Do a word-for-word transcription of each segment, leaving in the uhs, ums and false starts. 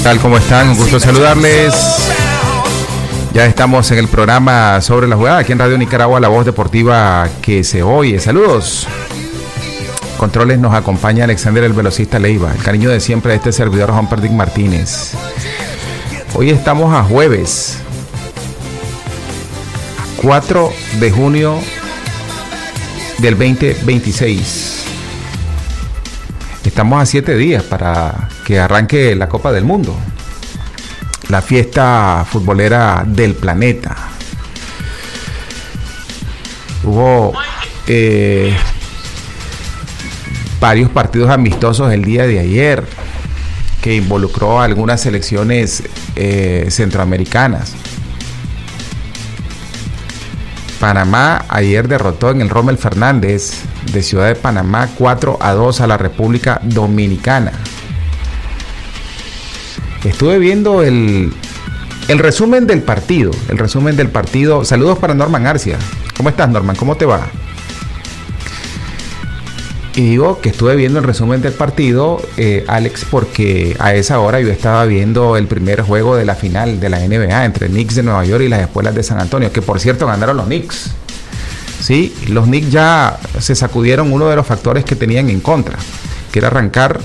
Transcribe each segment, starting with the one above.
tal? ¿Cómo están? Un gusto saludarles. Ya estamos en el programa Sobre la Jugada, aquí en Radio Nicaragua, la voz deportiva que se oye. Saludos. Controles nos acompaña Alexander el Velocista Leiva. El cariño de siempre de este servidor, Juan Perdic Martínez. Hoy estamos a jueves cuatro de junio del veinte veintiséis. Estamos a siete días para que arranque la Copa del Mundo, la fiesta futbolera del planeta. Hubo eh, varios partidos amistosos el día de ayer que involucró a algunas selecciones eh, centroamericanas. Panamá ayer derrotó en el Rommel Fernández de Ciudad de Panamá cuatro a dos a la República Dominicana. Estuve viendo el, el resumen del partido, el resumen del partido. Saludos para Norman Arcia. ¿Cómo estás, Norman? ¿Cómo te va? Y digo que estuve viendo el resumen del partido, eh, Alex, porque a esa hora yo estaba viendo el primer juego de la final de la N B A entre Knicks de Nueva York y las Espuelas de San Antonio, que por cierto ganaron los Knicks. Sí, los Knicks ya se sacudieron uno de los factores que tenían en contra, que era arrancar,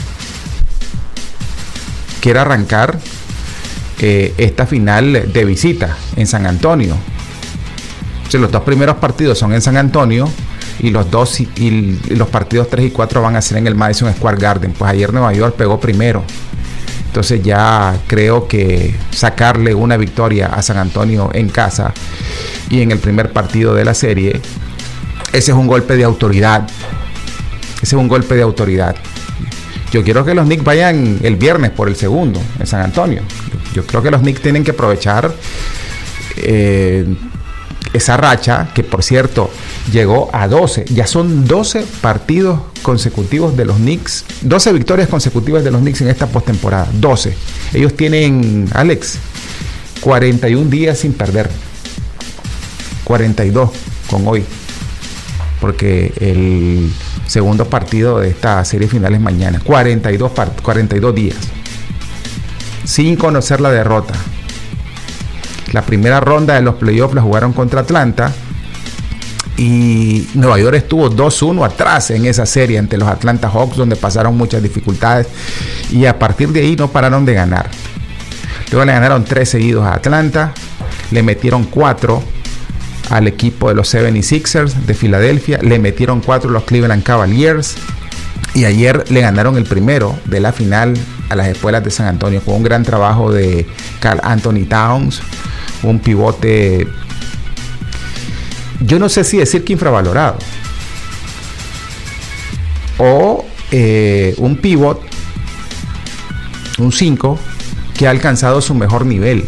que era arrancar eh, esta final de visita en San Antonio. O sea, los dos primeros partidos son en San Antonio, y los dos y, y los partidos tres y cuatro van a ser en el Madison Square Garden. Pues ayer Nueva York pegó primero, entonces ya creo que sacarle una victoria a San Antonio en casa y en el primer partido de la serie, ese es un golpe de autoridad, ese es un golpe de autoridad. Yo quiero que los Knicks vayan el viernes por el segundo en San Antonio. Yo creo que los Knicks tienen que aprovechar eh, esa racha, que por cierto llegó a doce, ya son doce partidos consecutivos de los Knicks, doce victorias consecutivas de los Knicks en esta postemporada, doce. Ellos tienen, Alex, cuarenta y un días sin perder, cuarenta y dos con hoy, porque el segundo partido de esta serie final es mañana. cuarenta y dos, cuarenta y dos días sin conocer la derrota. La primera ronda de los playoffs la jugaron contra Atlanta y Nueva York estuvo dos uno atrás en esa serie ante los Atlanta Hawks, donde pasaron muchas dificultades, y a partir de ahí no pararon de ganar. Luego le ganaron tres seguidos a Atlanta, le metieron cuatro al equipo de los setenta y seis ers de Filadelfia, le metieron cuatro a los Cleveland Cavaliers, y ayer le ganaron el primero de la final a las Espuelas de San Antonio, con un gran trabajo de Karl Anthony Towns, un pivote, yo no sé si decir que infravalorado, o eh, un pivot, un cinco, que ha alcanzado su mejor nivel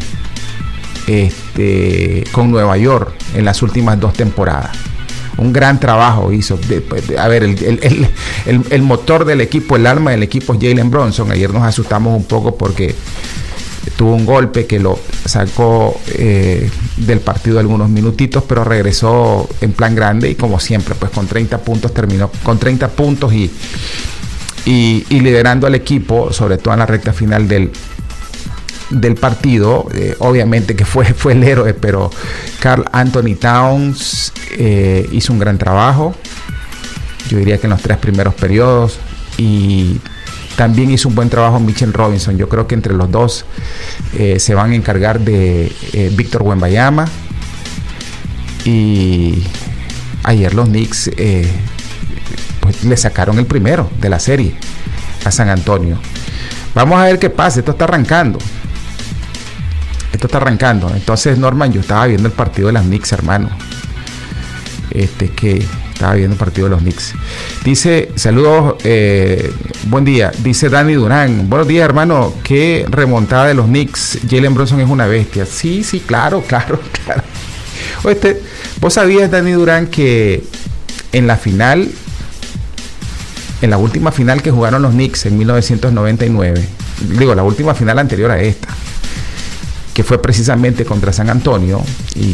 este, con Nueva York en las últimas dos temporadas. Un gran trabajo hizo. De, de, a ver, el, el, el, el, el motor del equipo, el alma del equipo es Jalen Brunson. Ayer nos asustamos un poco porque tuvo un golpe que lo sacó eh, del partido algunos minutitos, pero regresó en plan grande y como siempre, pues con treinta puntos terminó, con treinta puntos y, y, y liderando al equipo, sobre todo en la recta final del del partido. Eh, obviamente que fue, fue el héroe, pero Karl Anthony Towns eh, hizo un gran trabajo, yo diría que en los tres primeros periodos, y también hizo un buen trabajo Mitchell Robinson. Yo creo que entre los dos eh, se van a encargar de eh, Víctor Wembanyama, y ayer los Knicks eh, pues le sacaron el primero de la serie a San Antonio. Vamos a ver qué pasa, esto está arrancando. Esto está arrancando. Entonces, Norman, yo estaba viendo el partido de las Knicks, hermano. Este, que estaba viendo el partido de los Knicks. Dice, saludos, eh, buen día. Dice Dani Durán, buenos días, hermano. Qué remontada de los Knicks. Jalen Brunson es una bestia. Sí, sí, claro, claro, claro. Oye, ¿vos sabías, Dani Durán, que en la final, en la última final que jugaron los Knicks en mil novecientos noventa y nueve, digo, la última final anterior a esta, que fue precisamente contra San Antonio, y